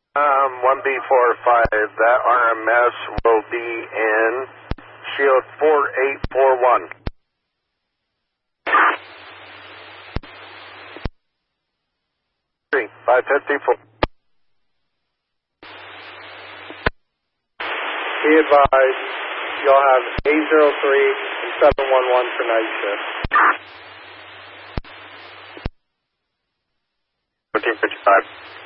1B45, that RMS will be in shield 4841. 554. Be advised, you'll have 803 and 711 for night shift. 1455.